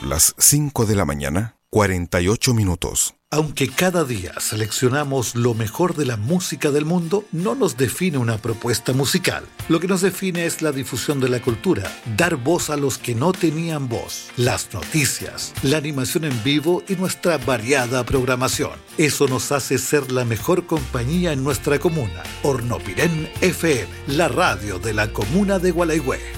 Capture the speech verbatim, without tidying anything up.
Las cinco de la mañana, cuarenta y ocho minutos. Aunque cada día seleccionamos lo mejor de la música del mundo, no nos define una propuesta musical. Lo que nos define es la difusión de la cultura, dar voz a los que no tenían voz, las noticias, la animación en vivo y nuestra variada programación. Eso nos hace ser la mejor compañía en nuestra comuna. Hornopirén F M, la radio de la comuna de Gualeguay.